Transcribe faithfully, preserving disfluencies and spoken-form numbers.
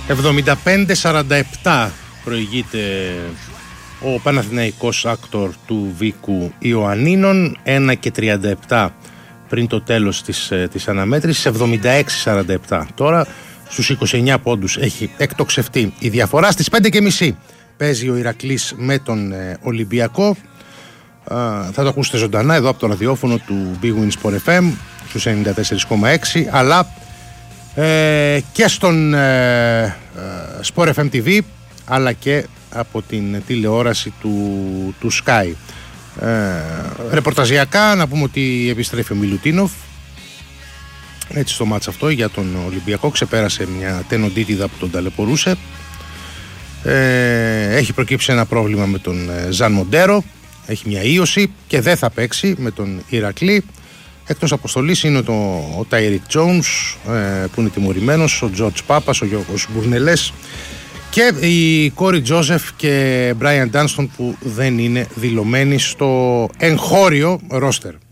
εβδομήντα πέντε σαράντα επτά προηγείται ο Παναθηναϊκός Άκτορ του Βίκου Ιωαννίνων, ένα και τριάντα επτά πριν το τέλος της, της αναμέτρησης, εβδομήντα έξι σαράντα επτά τώρα, στους είκοσι εννέα πόντους έχει εκτοξευτεί η διαφορά. Στις πέντε και μισή παίζει ο Ηρακλής με τον ε, Ολυμπιακό. Uh, θα το ακούσετε ζωντανά εδώ από το ραδιόφωνο του Big Win Sport εφ εμ στους ενενήντα τέσσερα κόμμα έξι, αλλά ε, και στον ε, ε, Sport εφ εμ τι βι, αλλά και από την τηλεόραση του, του Sky. Ε, ρεπορταζιακά να πούμε ότι επιστρέφει ο Μιλουτίνοφ έτσι στο μάτς αυτό για τον Ολυμπιακό. Ξεπέρασε μια τενοντίτιδα που τον ταλαιπωρούσε. ε, έχει προκύψει ένα πρόβλημα με τον Ζαν Μοντέρο, έχει μια ίωση και δεν θα παίξει με τον Ηρακλή. Εκτός αποστολής είναι το, ο Τάιρικ Τζόουνς ε, που είναι τιμωρημένος, ο Τζορτζ Πάπας, ο Γιώργος Μπουρνελές και η Κόρι Τζόζεφ και Μπράιαν Ντάνστον που δεν είναι δηλωμένοι στο εγχώριο ρόστερ.